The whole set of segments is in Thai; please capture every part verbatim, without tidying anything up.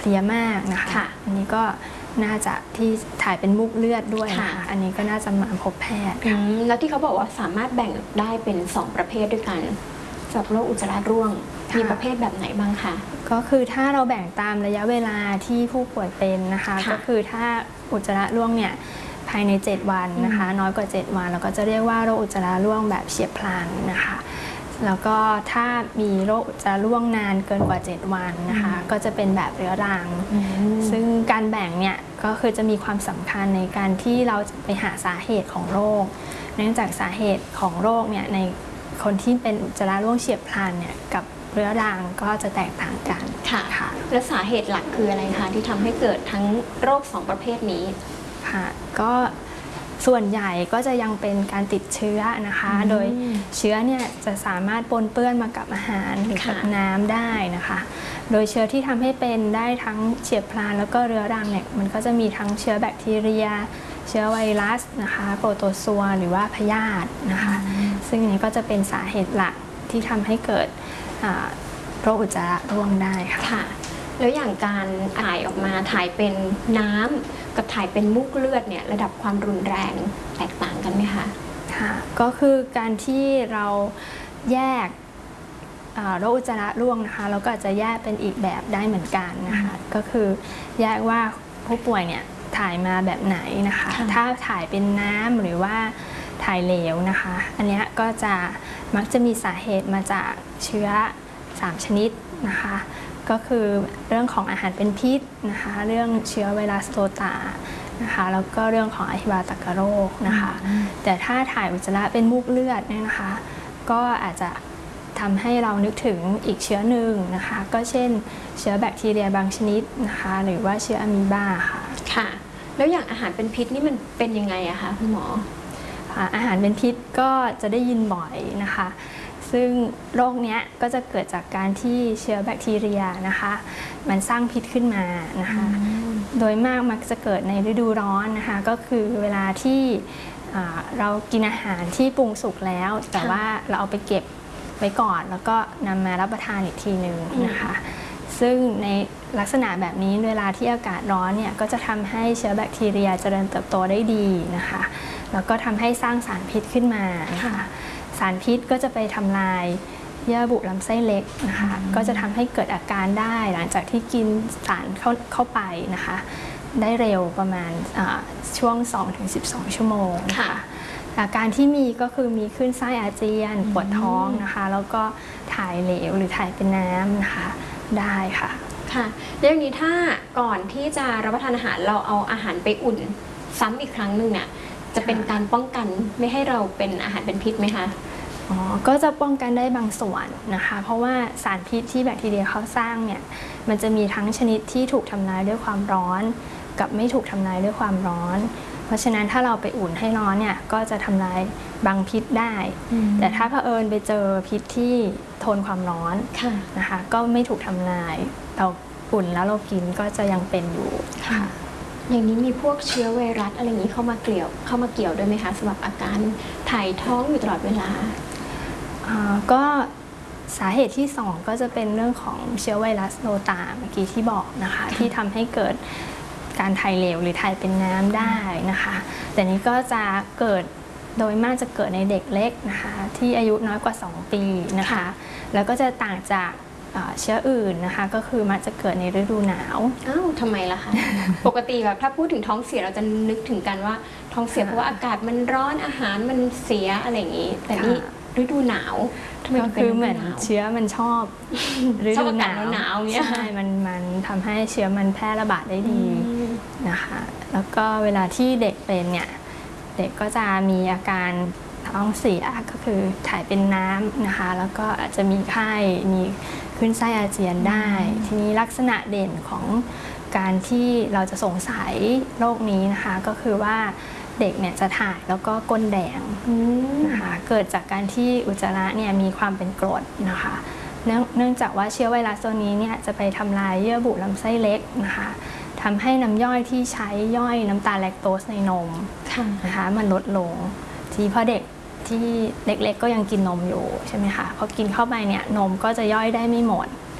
ลียมากนะคะอันนี้ก็น่าจะที่ถ่ายเป็นมุกเลือดด้วยนะคะอันนี้ก็น่าจะมาพบแพทย์แล้วที่เขาบอกว่าสามารถแบ่งได้เป็นสองประเภทด้วยกันสำหรับโรคอุจจาระร่วงมีประเภทแบบไหนบ้างคะก็คือถ้าเราแบ่งตามระยะเวลาที่ผู้ป่วยเป็นนะคะก็คือถ้าอุจจาระร่วงเนี่ยภายในเจ็ดวันนะคะน้อยกว่าเจ็ดวันเราก็จะเรียกว่าโรคอุจจาระร่วงแบบเฉียบพลันนะคะแล้วก็ถ้ามีโรคอุจจาระร่วงนานเกินกว่าเจ็ดวันนะคะก็จะเป็นแบบเรื้อรังซึ่งการแบ่งเนี่ยก็คือจะมีความสำคัญในการที่เราจะไปหาสาเหตุของโรคเนื่องจากสาเหตุของโรคเนี่ยในคนที่เป็นอุจจาระร่วงเฉียบพลันเนี่ยกับเรื้อรังก็จะแตกต่างกันค่ะค่ะและสาเหตุหลักคืออะไรคะที่ทำให้เกิดทั้งโรคสองประเภทนี้ค่ะก็ส่วนใหญ่ก็จะยังเป็นการติดเชื้อนะคะโดยเชื้อเนี่ยจะสามารถปนเปื้อนมากับอาหารหรือกับน้ำได้นะคะโดยเชื้อที่ทำให้เป็นได้ทั้งเฉียบพลันแล้วก็เรื้อรังเนี่ยมันก็จะมีทั้งเชื้อแบคทีเรียเชื้อไวรัสนะคะโปรโตซัวหรือว่าพยาธินะคะซึ่งนี้ก็จะเป็นสาเหตุหลักที่ทำให้เกิดโรคอุจจาระร่วงได้ค่ะแล้วอย่างการถ่ายออกมาถ่ายเป็นน้ำกับถ่ายเป็นมุกเลือดเนี่ยระดับความรุนแรงแตกต่างกันไหมคะค่ะก็คือการที่เราแยกโรคอุจจาระร่วงนะคะเราก็อาจจะแยกเป็นอีกแบบได้เหมือนกันนะคะก็คือแยกว่าผู้ป่วยเนี่ยถ่ายมาแบบไหนนะคะถ้าถ่ายเป็นน้ำหรือว่าถ่ายเหลวนะคะอันนี้ก็จะมักจะมีสาเหตุมาจากเชื้อสามชนิดนะคะก็คือเรื่องของอาหารเป็นพิษนะคะเรื่องเชื้อไวรัสโรตานะคะแล้วก็เรื่องของอหิวาตกโรคนะคะแต่ถ้าถ่ายอุจจาระเป็นมูกเลือดเนี่ยนะคะก็อาจจะทำให้เรานึกถึงอีกเชื้อหนึ่งนะคะก็เช่นเชื้อแบคทีเรียบางชนิดนะคะหรือว่าเชื้ออะมีบาค่ะค่ะแล้วอย่างอาหารเป็นพิษนี่มันเป็นยังไงอะคะคุณหมออาหารเป็นพิษก็จะได้ยินบ่อยนะคะซึ่งโรคนี้ก็จะเกิดจากการที่เชื้อแบคทีเรียนะคะมันสร้างพิษขึ้นมานะคะโดยมากมักจะเกิดในฤดูร้อนนะคะก็คือเวลาที่เรากินอาหารที่ปรุงสุกแล้วแต่ว่าเราเอาไปเก็บไว้ก่อนแล้วก็นำมารับประทานอีกทีหนึ่งนะคะซึ่งในลักษณะแบบนี้เวลาที่อากาศร้อนเนี่ยก็จะทำให้เชื้อแบคทีเรียเจริญเติบโตได้ดีนะคะแล้วก็ทำให้สร้างสารพิษขึ้นมานะคะสารพิษก็จะไปทำลายเยื่อบุลำไส้เล็กนะคะก็จะทำให้เกิดอาการได้หลังจากที่กินสารเข้าเข้าไปนะคะได้เร็วประมาณช่วง สองถึงสิบสอง ชั่วโมงนะคะอาการที่มีก็คือมีคลื่นไส้อาเจียนปวดท้องนะคะแล้วก็ถ่ายเหลวหรือถ่ายเป็นน้ำนะคะได้ค่ะค่ะเรื่องนี้ถ้าก่อนที่จะรับประทานอาหารเราเอาอาหารไปอุ่นซ้ำอีกครั้งหนึ่งเนี่ยจะเป็นการป้องกันไม่ให้เราเป็นอาหารเป็นพิษไหมคะอ๋อก็จะป้องกันได้บางส่วนนะคะเพราะว่าสารพิษที่แบคทีเรียเขาสร้างเนี่ยมันจะมีทั้งชนิดที่ถูกทำลายด้วยความร้อนกับไม่ถูกทำลายด้วยความร้อนเพราะฉะนั้นถ้าเราไปอุ่นให้ร้อนเนี่ยก็จะทำลายบางพิษได้แต่ถ้าเผอิญไปเจอพิษที่ทนความร้อนนะคะก็ไม่ถูกทำลายเราอุ่นแล้วเรากินก็จะยังเป็นอยู่ค่ะอย่างนี้มีพวกเชื้อไวรัสอะไรอย่างนี้เข้ามาเกี่ยวเข้ามาเกี่ยวด้วยไหมคะสำหรับอาการถ่ายท้องอยู่ตลอดเวลาก็สาเหตุที่สองก็จะเป็นเรื่องของเชื้อไวรัสโรตาเมื่อกี้ที่บอกนะคะที่ทำให้เกิดการถ่ายเหลวหรือถ่ายเป็นน้ำได้นะคะแต่นี้ก็จะเกิดโดยมากจะเกิดในเด็กเล็กนะคะที่อายุน้อยกว่าสองปีนะคะแล้วก็จะต่างจากเชื้ออื่นนะคะก็คือมักจะเกิดในฤดูหนาวอ้าวทำไมล่ะคะ ปกติแบบถ้าพูดถึงท้องเสียเราจะนึกถึงกันว่าท้องเสียเพราะว่าอากาศมันร้อนอาหารมันเสียอะไรอย่างนี้แต่นี่ฤดูหนาวทำไมคือเหมือนเชื้อมันชอบฤดูหนาวหนาวเนี่ยใช่มันมันทำให้เชื้อมันแพร่ระบาดได้ดีนะคะแล้วก็เวลาที่เด็กเป็นเนี่ยเด็กก็จะมีอาการท้องเสียก็คือถ่ายเป็นน้ำนะคะแล้วก็อาจจะมีไข้มีขึ้นไส้อาเจียนได้ทีนี้ลักษณะเด่นของการที่เราจะสงสัยโรคนี้นะคะก็คือว่าเด็กเนี่ยจะถ่ายแล้วก็ก้นแดงนะคะเกิดจากการที่อุจจาระเนี่ยมีความเป็นกรดนะคะเนื่องจากว่าเชื้อไวรัสตัวนี้เนี่ยจะไปทำลายเยื่อบุลำไส้เล็กนะคะทำให้น้ำย่อยที่ใช้ย่อยน้ำตาลแลคโตสในนมนะคะมันลดลงทีพอเด็กที่เล็กๆก็ยังกินนมอยู่ใช่ไหมคะพอกินเข้าไปเนี่ยนมก็จะย่อยได้ไม่หมด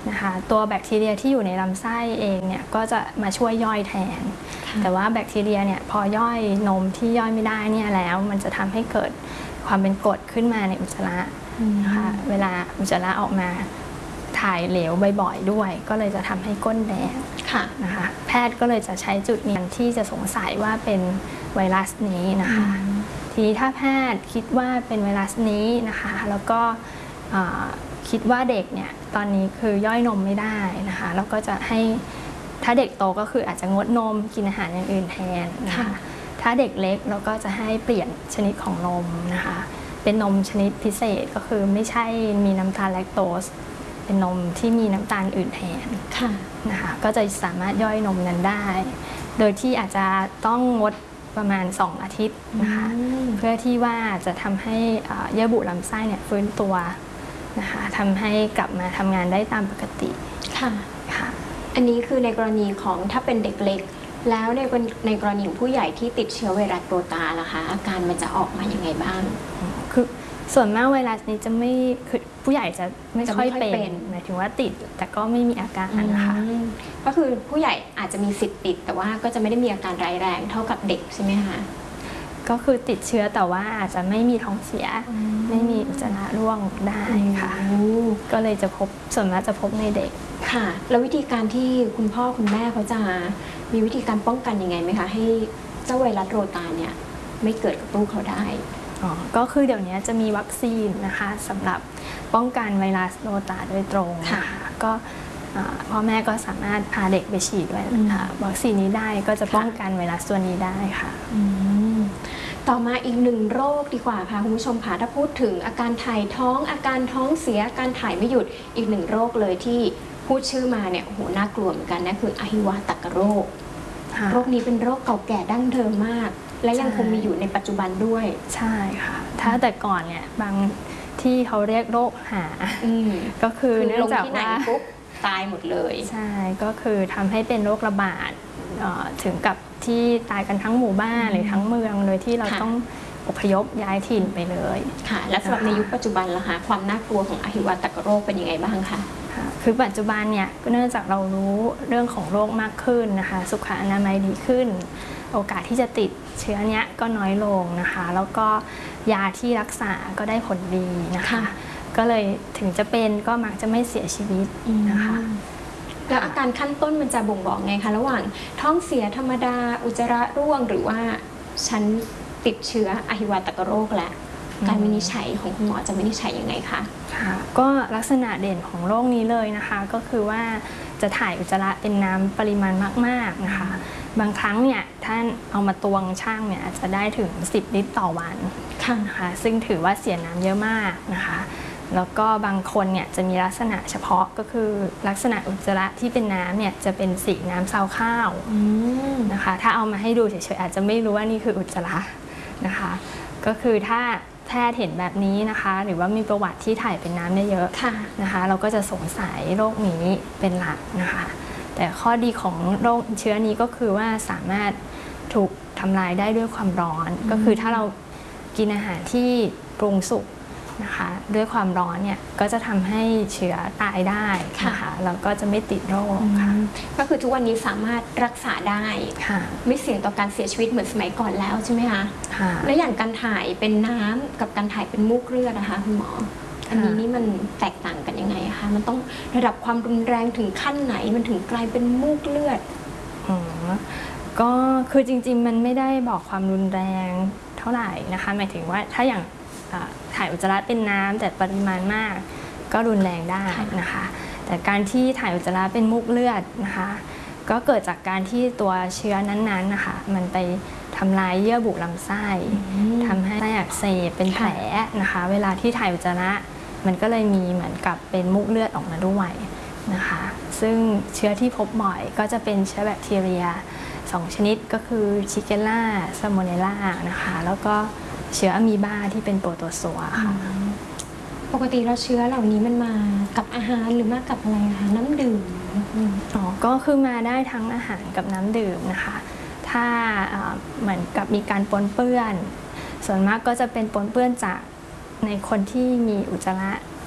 นะคะตัวแบคทีเรียที่อยู่ในลำไส้เองเนี่ยก็จะมาช่วยย่อยแทนแต่ว่าแบคทีเรียเนี่ยพอย่อยนมที่ย่อยไม่ได้เนี่ยแล้วมันจะทำให้เกิดความเป็นกรดขึ้นมาในอุจจาระนะคะเวลาอุจจาระออกมาถ่ายเหลวบ่อยๆด้วยก็เลยจะทำให้ก้นแดงนะคะแพทย์ก็เลยจะใช้จุดนี้ที่จะสงสัยว่าเป็นไวรัสนี้นะคะทีนี้ถ้าแพทย์คิดว่าเป็นไวรัสนี้นะคะแล้วก็คิดว่าเด็กเนี่ยตอนนี้คือย่อยนมไม่ได้นะคะแล้วก็จะให้ถ้าเด็กโตก็คืออาจจะงดนมกินอาหารอย่างอื่นแทนนะคะถ้าเด็กเล็กเราก็จะให้เปลี่ยนชนิดของนมนะคะเป็นนมชนิดพิเศษก็คือไม่ใช่มีน้ำตาลแลคโตสเป็นนมที่มีน้ำตาลอื่นแทนนะคะก็จะสามารถย่อยนมนั้นได้โดยที่อาจจะต้องงดประมาณสองอาทิตย์นะคะเพื่อที่ว่าจะทำให้เยื่อบุลำไส้เนี่ยฟื้นตัวนะคะทำให้กลับมาทำงานได้ตามปกติค่ะค่ะอันนี้คือในกรณีของถ้าเป็นเด็กเล็กแล้วในในกรณีของผู้ใหญ่ที่ติดเชื้อไวรัสโรตาล่ะคะอาการมันจะออกมาอย่างไงบ้างคือส่วนมากไวรัสนี้จะไม่คือผู้ใหญ่จะไม่ค่อยเป็นหมายถึงว่าติดแต่ก็ไม่มีอาการนะคะก็คือผู้ใหญ่อาจจะมีสิทธิ์ติดแต่ว่าก็จะไม่ได้มีอาการร้ายแรงเท่ากับเด็กใช่ไหมคะก็คือติดเชื้อแต่ว่าอาจจะไม่มีท้องเสียไม่มีอุจจาระร่วงได้ค่ะก็เลยจะพบส่วนมากจะพบในเด็กค่ะแล้ววิธีการที่คุณพ่อคุณแม่เขาจะมีวิธีการป้องกันยังไงไหมคะให้เจ้าไวรัสโรตาเนี่ยไม่เกิดกับลูกเขาได้อ๋อก็คือเดี๋ยวนี้จะมีวัคซีนนะคะสำหรับป้องกันไวรัสโรตาโดยตรงนะคะก็พ่อแม่ก็สามารถพาเด็กไปฉีดด้วยนะคะวัคซีนนี้ได้ก็จะป้องกันไวรัสตัวนี้ได้ค่ะต่อมาอีกหนึ่งโรคดีกว่าค่ะคุณผู้ชมค่ะถ้าพูดถึงอาการถ่ายท้องอาการท้องเสียอาการถ่ายไม่หยุดอีกหนึ่งโรคเลยที่พูดชื่อมาเนี่ยโอ้โหน่ากลัวเหมือนกันนะคืออหิวาตกโรคโรคนี้เป็นโรคเก่าแก่ดั้งเดิมมากและยังคงมีอยู่ในปัจจุบันด้วยใช่ค่ะถ้าแต่ก่อนเนี่ยบางที่เขาเรียกโรคหาก็คือเนื่องจากว่าตายหมดเลยใช่ก็คือทำให้เป็นโรคระบาดถึงกับที่ตายกันทั้งหมู่บ้านหรือทั้งเมืองโดยที่เราต้องอพยพย้ายถิ่นไปเลยค่ะและสำหรับในยุคปัจจุบันล่ะคะความน่ากลัวของอหิวาตกโรคเป็นยังไงบ้างคะคือปัจจุบันเนี่ยเนื่องจากเรารู้เรื่องของโรคมากขึ้นนะคะสุขอนามัยดีขึ้นโอกาสที่จะติดเชื้อเนี้ยก็น้อยลงนะคะแล้วก็ยาที่รักษาก็ได้ผลดีนะคะก็เลยถึงจะเป็นก็มักจะไม่เสียชีวิตนะคะแล้วอาการขั้นต้นมันจะบ่งบอกไงคะระหว่างท้องเสียธรรมดาอุจจาระร่วงหรือว่าฉันติดเชื้ออหิวาตกโรคแล้วการวินิจฉัยของคุณหมอจะวินิจฉัยยังไงคะค่ะก็ลักษณะเด่นของโรคนี้เลยนะคะก็คือว่าจะถ่ายอุจจาระเป็นน้ำปริมาณมากๆนะคะบางครั้งเนี่ยท่านเอามาตวงช่างเนี่ยอาจจะได้ถึงสิบลิตรต่อวันนะคะซึ่งถือว่าเสียน้ำเยอะมากนะคะแล้วก็บางคนเนี่ยจะมีลักษณะเฉพาะก็คือลักษณะอุจจาระที่เป็นน้ำเนี่ยจะเป็นสีน้ำซาวข้าวนะคะถ้าเอามาให้ดูเฉยๆอาจจะไม่รู้ว่านี่คืออุจจาระนะคะก็คือถ้าแพทย์เห็นแบบนี้นะคะหรือว่ามีประวัติที่ถ่ายเป็นน้ำเยอะๆนะคะเราก็จะสงสัยโรคนี้เป็นหลักนะคะแต่ข้อดีของโรคเชื้อนี้ก็คือว่าสามารถถูกทำลายได้ด้วยความร้อนก็คือถ้าเรากินอาหารที่ปรุงสุกนะคะด้วยความร้อนเนี่ยก็จะทำให้เชื้อตายได้นะคะแล้วก็จะไม่ติดโรคค่ะก็คือทุกวันนี้สามารถรักษาได้ไม่เสี่ยงต่อการเสียชีวิตเหมือนสมัยก่อนแล้วใช่ไหมคะและอย่างการถ่ายเป็นน้ำกับการถ่ายเป็นมูกเลือดนะคะคุณหมออันนี้นี่มันแตกต่างกันยังไงคะมันต้องระดับความรุนแรงถึงขั้นไหนมันถึงกลายเป็นมูกเลือดอ๋อก็คือจริงๆมันไม่ได้บอกความรุนแรงเท่าไหร่นะคะหมายถึงว่าถ้าอย่างถ่ายอุจจาระเป็นน้ำแต่ปริมาณมากก็รุนแรงได้นะคะแต่การที่ถ่ายอุจจาระเป็นมูกเลือดนะคะก็เกิดจากการที่ตัวเชื้อนั้นๆนะคะมันไปทำลายเยื่อบุลำไส้ทำให้ไส้อักเสบเป็นแผลนะคะเวลาที่ถ่ายอุจจาระมันก็เลยมีเหมือนกับเป็นมูกเลือดออกมาด้วยนะคะซึ่งเชื้อที่พบบ่อยก็จะเป็นเชื้อแบคทีเรียสองชนิดก็คือชิเกลล่าซาโมเนลล่านะคะแล้วก็เชื้ออะมีบาที่เป็นโปรโตโซวาค่ะปกติเราเชื้อเหล่านี้มันมากับอาหารหรือมากับอะไรคะน้ำดื่มอ๋อก็คือมาได้ทั้งอาหารกับน้ำดื่มนะคะถ้าเหมือนกับมีการปนเปื้อนส่วนมากก็จะเป็นปนเปื้อนจากในคนที่มีอุจจาระ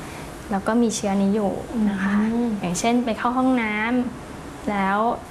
แล้วก็มีเชื้อนี้อยู่นะคะอืมอย่างเช่นไปเข้าห้องน้ำแล้ว